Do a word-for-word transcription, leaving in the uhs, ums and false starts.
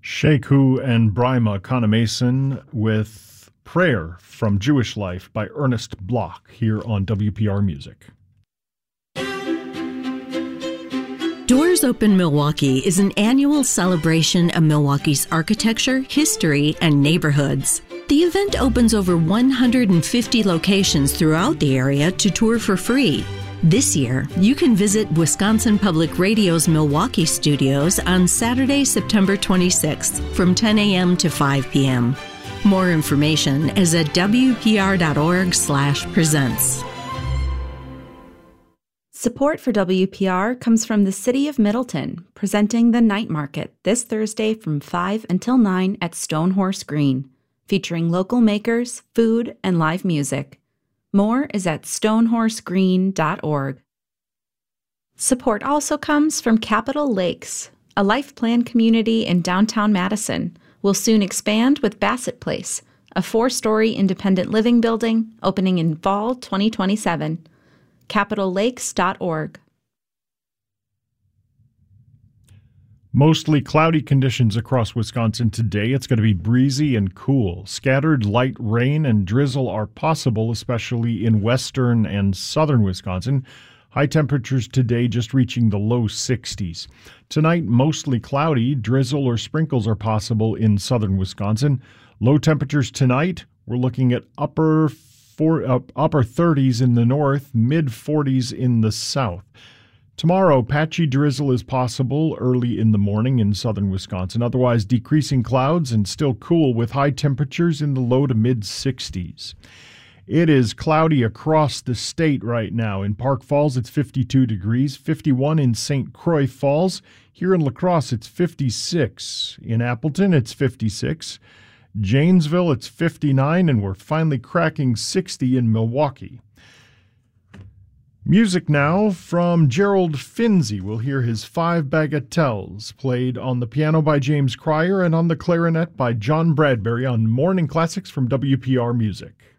Sheku and Brima Kanemason with Prayer from Jewish Life by Ernest Bloch here on W P R Music. Doors Open Milwaukee is an annual celebration of Milwaukee's architecture, history, and neighborhoods. The event opens over one hundred fifty locations throughout the area to tour for free. This year, you can visit Wisconsin Public Radio's Milwaukee studios on Saturday, September twenty-sixth from ten a.m. to five p.m. More information is at W P R dot org slash presents. Support for W P R comes from the City of Middleton, presenting the Night Market this Thursday from five until nine at Stonehorse Green, featuring local makers, food, and live music. More is at stonehorse green dot org. Support also comes from Capitol Lakes, a life plan community in downtown Madison. Will soon expand with Bassett Place, a four-story independent living building opening in fall twenty twenty-seven. capitol lakes dot org. Mostly cloudy conditions across Wisconsin today. It's going to be breezy and cool. Scattered light rain and drizzle are possible, especially in western and southern Wisconsin. High temperatures today just reaching the low sixties. Tonight, mostly cloudy. Drizzle or sprinkles are possible in southern Wisconsin. Low temperatures tonight, we're looking at upper four, uh, upper thirties in the north, mid forties in the south. Tomorrow, patchy drizzle is possible early in the morning in southern Wisconsin. Otherwise, decreasing clouds and still cool with high temperatures in the low to mid sixties. It is cloudy across the state right now. In Park Falls, it's fifty-two degrees, fifty-one in Saint Croix Falls. Here in La Crosse, it's fifty-six. In Appleton, it's fifty-six. Janesville, it's fifty-nine, and we're finally cracking sixty in Milwaukee. Music now from Gerald Finzi. We'll hear his Five Bagatelles, played on the piano by James Cryer and on the clarinet by John Bradbury on Morning Classics from W P R Music.